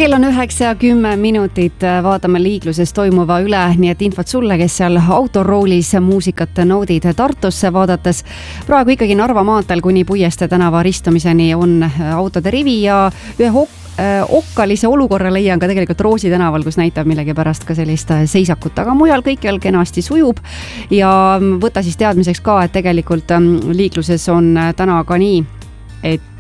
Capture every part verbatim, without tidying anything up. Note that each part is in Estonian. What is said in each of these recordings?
Kell on üheksa ja kümme minutit, vaatame liikluses toimuva üle, nii et infot sulle, kes seal autoroolis muusikat naudid Tartusse vaadates. Praegu ikkagi Narva maanteel kuni Puiestee tänava ristumiseni on autode rivi ja ühe ok okkalise olukorra leian ka tegelikult Roosi tänaval, kus näitab millegi pärast ka sellist seisakut, aga mujal kõikjal kenasti sujub ja võta siis teadmiseks ka, et tegelikult liikluses on täna ka nii, et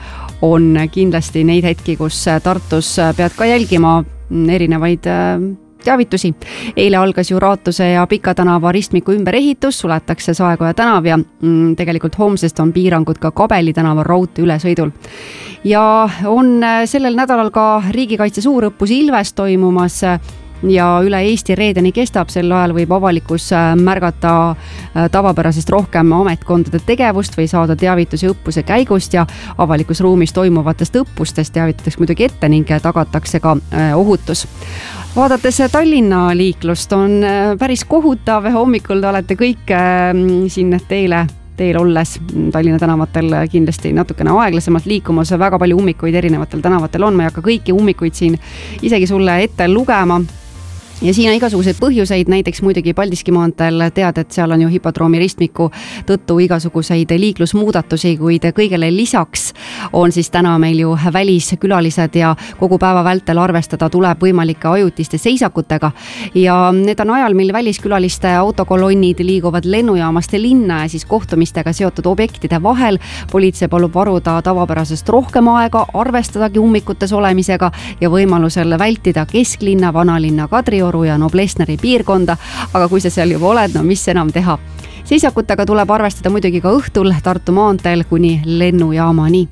on kindlasti neid hetki, kus Tartus pead ka jälgima erinevaid teavitusi. Eile algas ju Raatuse ja Pika tänava ristmiku ümberehitus, suletakse Saekoja tänav ja tegelikult homsest on piirangud ka Kabeli tänava raudtee ülesõidul. Ja on sellel nädalal ka riigikaitse suurõppus Ilves toimumas ja üle Eesti reedeni kestab, sel ajal võib avalikkus märgata tavapärasest rohkem ametkondade tegevust või saada teavitusi õppuse käigust ja avalikus ruumis toimuvatest õppustest teavitatakse muidugi ette ning tagatakse ka ohutus. Vaadates Tallinna liiklust on päris kohutav, hommikul te olete kõik siin teele teel olles Tallinna tänavatel kindlasti natukene aeglasemalt liikumas, väga palju ummikuid erinevatel tänavatel on, ma ei hakka kõiki ummikuid siin isegi sulle ette lugema. Ja siin on igasuguseid põhjuseid, näiteks muidugi Paldiski maanteel tead, et seal on ju hipodroomi ristmiku tõttu igasuguseid liiklusmuudatusi, kuid kõigele lisaks on siis täna meil ju väliskülalised ja kogu päeva vältel arvestada tuleb võimalike ajutiste seisakutega ja need on ajal, mil väliskülaliste autokolonnid liiguvad lennujaamast linna ja siis kohtumistega seotud objektide vahel. Politsei palub varuda tavapärasest rohkem aega, arvestadagi ummikutes olemisega ja võimalusel vältida kesklinna, vanalinna, Kadrioru ja Noblessneri piirkonda, aga kui sa seal juba oled, no mis enam teha. Seisakutega tuleb arvestada muidugi ka õhtul Tartu maanteel kuni lennujaamani.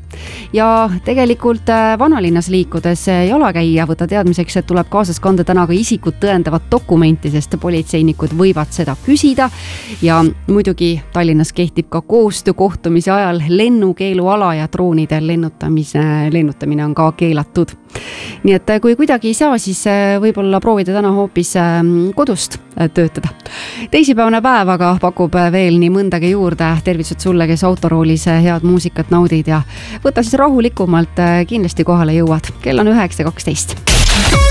Ja tegelikult vanalinnas liikudes jalakäija võta teadmiseks, et tuleb kaasas kanda täna ka isikut tõendavat dokumenti, sest politseinikud võivad seda küsida ja muidugi Tallinnas kehtib ka koostöö kohtumise ajal lennukeeluala ja droonide lennutamise, lennutamine on ka keelatud. Nii et kui kuidagi ei saa, siis võib-olla proovida täna hoopis kodust töötada. Teisipäevane päev aga pakub veel nii mõndagi juurde. Tervitused sulle, kes autoroolis head muusikat naudid ja võta siis rahulikumalt, kindlasti kohale jõuad. Kell on üheksa kaksteist.